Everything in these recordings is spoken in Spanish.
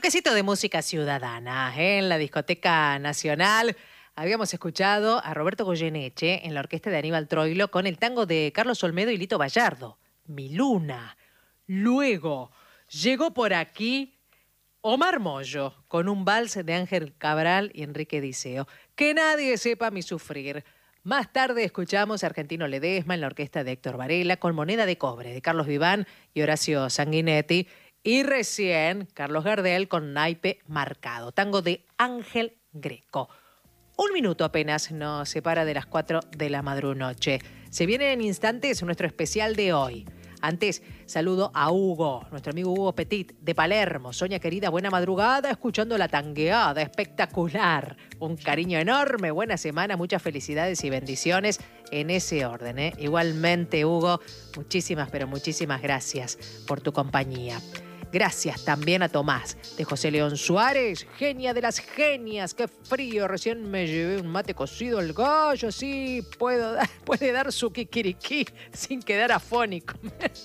Bloquecito de música ciudadana en la Discoteca Nacional. Habíamos escuchado a Roberto Goyeneche en la orquesta de Aníbal Troilo con el tango de Carlos Olmedo y Lito Bayardo, Mi Luna. Luego llegó por aquí Omar Mollo con un vals de Ángel Cabral y Enrique Diceo, Que nadie sepa mi sufrir. Más tarde escuchamos a Argentino Ledesma en la orquesta de Héctor Varela con Moneda de Cobre de Carlos Vivan y Horacio Sanguinetti. Y recién Carlos Gardel con Naipe Marcado, tango de Ángel Greco. Un minuto apenas nos separa de las 4 de la madrunoche. Se viene en instantes nuestro especial de hoy. Antes, saludo a Hugo, nuestro amigo Hugo Petit, de Palermo. Soña querida, buena madrugada, escuchando la tangueada, espectacular. Un cariño enorme, buena semana, muchas felicidades y bendiciones en ese orden, ¿eh? Igualmente, Hugo, muchísimas, pero muchísimas gracias por tu compañía. Gracias también a Tomás, de José León Suárez, genia de las genias. Qué frío, recién me llevé un mate cocido al gallo, así puede dar su kikiriki sin quedar afónico.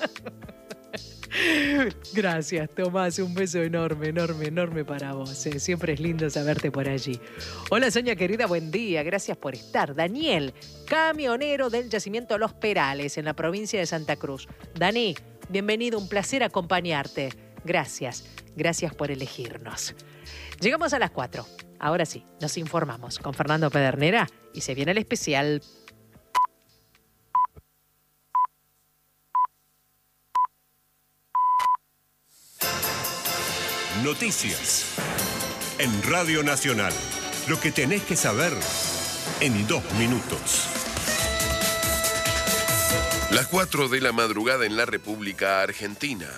Gracias, Tomás, un beso enorme, enorme, enorme para vos. Siempre es lindo saberte por allí. Hola, Soña querida, buen día, gracias por estar. Daniel, camionero del yacimiento Los Perales, en la provincia de Santa Cruz. Dani, bienvenido, un placer acompañarte. Gracias, gracias por elegirnos. Llegamos a las 4. Ahora sí, nos informamos con Fernando Pedernera y se viene el especial. Noticias en Radio Nacional. Lo que tenés que saber en 2 minutos. Las 4 de la madrugada en la República Argentina.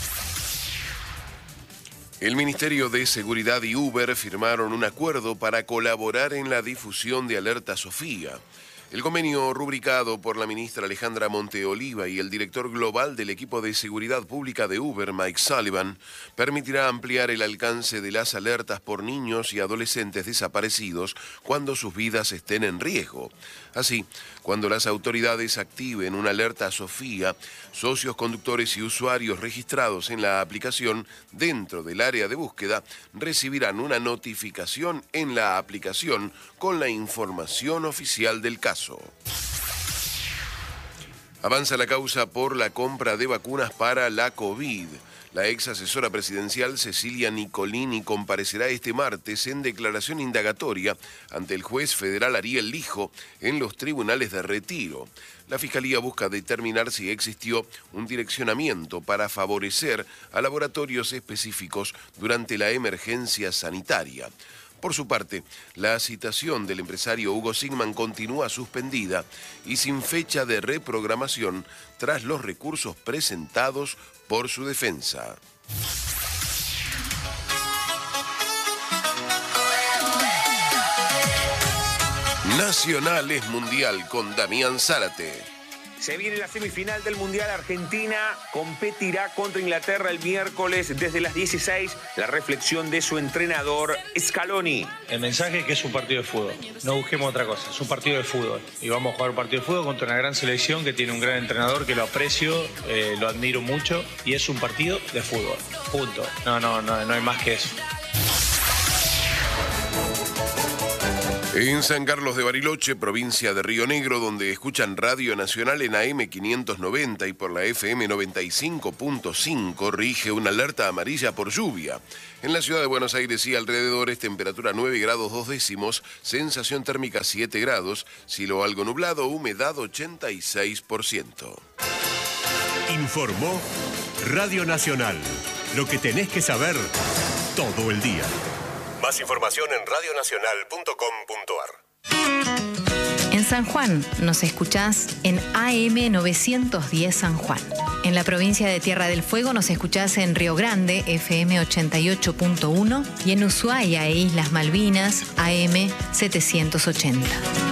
El Ministerio de Seguridad y Uber firmaron un acuerdo para colaborar en la difusión de Alerta Sofía. El convenio rubricado por la ministra Alejandra Monteoliva y el director global del equipo de seguridad pública de Uber, Mike Sullivan, permitirá ampliar el alcance de las alertas por niños y adolescentes desaparecidos cuando sus vidas estén en riesgo. Así, cuando las autoridades activen una alerta Sofía, socios conductores y usuarios registrados en la aplicación dentro del área de búsqueda recibirán una notificación en la aplicación con la información oficial del caso. Avanza la causa por la compra de vacunas para la COVID. La ex asesora presidencial Cecilia Nicolini comparecerá este martes en declaración indagatoria ante el juez federal Ariel Lijo en los tribunales de Retiro. La Fiscalía busca determinar si existió un direccionamiento para favorecer a laboratorios específicos durante la emergencia sanitaria. Por su parte, la citación del empresario Hugo Sigman continúa suspendida y sin fecha de reprogramación tras los recursos presentados por su defensa. Nacional es Mundial con Damián Zárate. Se viene la semifinal del Mundial. Argentina competirá contra Inglaterra el miércoles desde las 16. La reflexión de su entrenador Scaloni. El mensaje es que es un partido de fútbol. No busquemos otra cosa. Es un partido de fútbol. Y vamos a jugar un partido de fútbol contra una gran selección que tiene un gran entrenador que lo aprecio, lo admiro mucho. Y es un partido de fútbol. Punto. No hay más que eso. En San Carlos de Bariloche, provincia de Río Negro, donde escuchan Radio Nacional en AM 590 y por la FM 95.5, rige una alerta amarilla por lluvia. En la ciudad de Buenos Aires y alrededores, temperatura 9 grados 2 décimos, sensación térmica 7 grados, cielo algo nublado, humedad 86%. Informó Radio Nacional. Lo que tenés que saber todo el día. Más información en radionacional.com.ar. En San Juan nos escuchás en AM 910 San Juan. En la provincia de Tierra del Fuego nos escuchás en Río Grande, FM 88.1, y en Ushuaia e Islas Malvinas, AM 780.